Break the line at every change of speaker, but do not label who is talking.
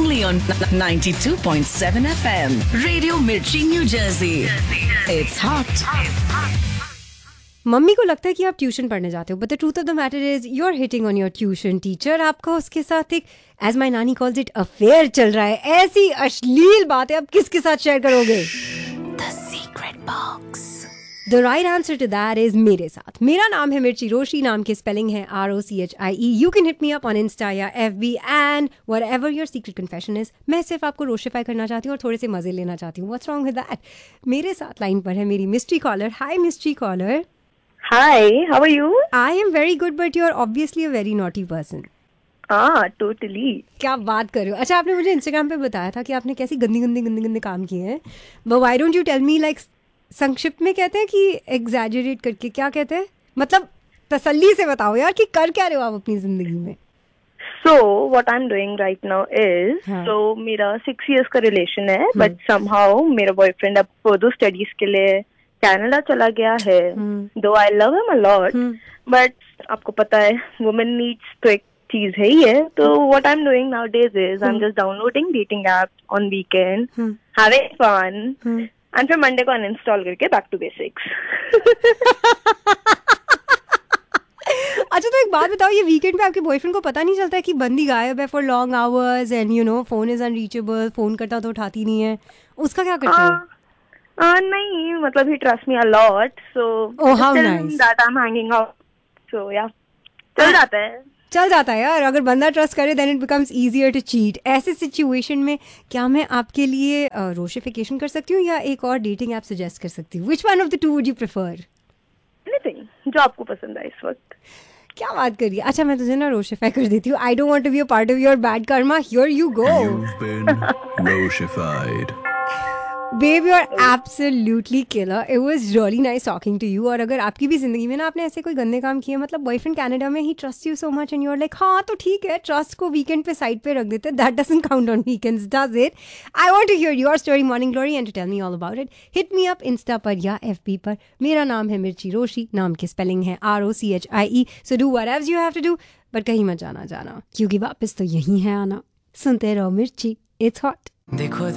only on 92.7 FM. Radio Mirchi, New Jersey. It's hot.
Mummy को लगता है कि आप ट्यूशन पढ़ने जाते हो, but the truth of the matter is you are hitting on your tuition teacher. आपका उसके साथ एक, एज माई नानी कॉल्स इट, अफेयर चल रहा है. ऐसी अश्लील बातें आप किसके साथ शेयर करोगे? The secret box. The right answer to that is मेरे साथ. मेरा नाम है मिर्ची रोशी, नाम की स्पेलिंग है ROCHIE. You can hit me up on Insta या FB and whatever your secret confession is. मैं सिर्फ आपको रोशिफाई करना चाहती हूँ और थोड़े से मजे लेना चाहती हूँ. What's wrong with that? मेरे साथ लाइन पर है मेरी mystery collar. Hi mystery collar.
Hi, how are you?
I am very good, but you are obviously a very naughty person.
Totally.
क्या बात कर रहे हो? अच्छा, आपने मुझे इंस्टाग्राम पे बताया था कि आपने कैसी गंदे काम किए हैं. But why don't you tell me, like, संक्षिप्त में कहते हैं कि exaggerate करके, क्या कहते हैं? मतलब तसल्ली से बताओ यार कि कर क्या रहे हो आप अपनी जिंदगी में.
So, what I'm doing right now is, so मेरा 6 years का relation है, but somehow मेरा boyfriend अब further studies के लिए कनाडा चला गया है. दो I love him a lot, but आपको पता है वुमेन नीड्स तो एक चीज है ही है. तो what I am doing now days is I am just downloading dating apps on weekend, having fun, and फिर मंडे को अनइंस्टॉल करके बैक टू बेसिक्स.
अच्छा, तो एक बात बताओ, ये वीकेंड पे आपके बॉयफ्रेंड को पता नहीं चलता है कि बंदी गायब है for long hours and you know phone is unreachable, phone करता तो उठाती नहीं है, उसका क्या करते हो?
नहीं, मतलब he trusts me a lot, so
how
still
nice.
that I'm hanging out, so yeah, चल जाता है
यार. अगर बंदा ट्रस्ट करे then it becomes easier to cheat. ऐसे सिचुएशन में क्या मैं आपके लिए रोशिफिकेशन कर सकती हूँ या एक और डेटिंग ऐप सजेस्ट कर सकती हूँ? Which one of the two would you prefer?
Anything जो आपको पसंद आए इस वक्त.
क्या बात करिए. अच्छा, मैं तुझे ना रोशिफाई कर देती हूँ. I don't want to be a part of your bad karma. Here you go.
You've been roshified.
Babe, you're absolutely killer. It was really nice talking to you. और अगर आपकी भी जिंदगी में ना आपने ऐसे कोई गंदे काम किए, मतलब बॉयफ्रेंड कनाडा में, ही trust you so much and you are like, हाँ तो ठीक है, ट्रस्ट को वीकेंड पे साइड पे रख देते, that doesn't count on weekends, does it? I want to here your story morning glory and to tell me all about it. Hit me up Insta पर या FB पर. मेरा नाम है मिर्ची रोशी, नाम की स्पेलिंग है ROCHIE. So do whatever you have to do, but कहीं मत जाना क्योंकि वापस तो यही है आना. सुनते रहो मिर्ची, इट्स हॉट.